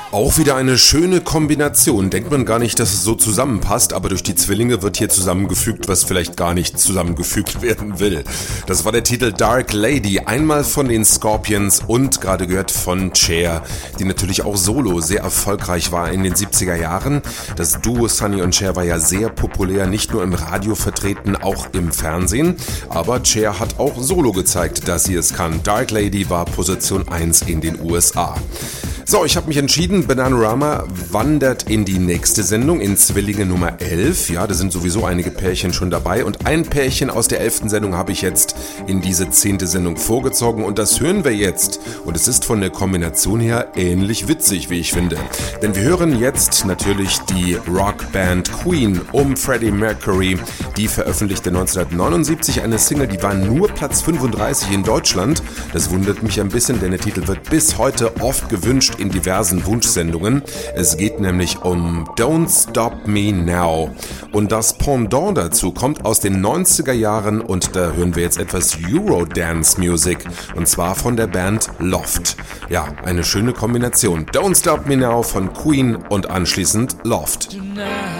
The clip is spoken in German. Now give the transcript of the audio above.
Auch wieder eine schöne Kombination. Denkt man gar nicht, dass es so zusammenpasst, aber durch die Zwillinge wird hier zusammengefügt, was vielleicht gar nicht zusammengefügt werden will. Das war der Titel Dark Lady, einmal von den Scorpions und gerade gehört von Cher, die natürlich auch solo sehr erfolgreich war in den 70er Jahren. Das Duo Sonny und Cher war ja sehr populär, nicht nur im Radio vertreten, auch im Fernsehen. Aber Cher hat auch solo gezeigt, dass sie es kann. Dark Lady war Position 1 in den USA. So, ich habe mich entschieden, Bananarama wandert in die nächste Sendung, in Zwillinge Nummer 11. Ja, da sind sowieso einige Pärchen schon dabei und ein Pärchen aus der 11. Sendung habe ich jetzt in diese 10. Sendung vorgezogen und das hören wir jetzt. Und es ist von der Kombination her ähnlich witzig, wie ich finde. Denn wir hören jetzt natürlich die Rockband Queen um Freddie Mercury. Die veröffentlichte 1979 eine Single, die war nur Platz 35 in Deutschland. Das wundert mich ein bisschen, denn der Titel wird bis heute oft gewünscht in diversen Wunschsendungen. Es geht nämlich um Don't Stop Me Now. Und das Pendant dazu kommt aus den 90er Jahren und da hören wir jetzt etwas Eurodance-Music und zwar von der Band Loft. Ja, eine schöne Kombination. Don't Stop Me Now von Queen und anschließend Loft. Tonight.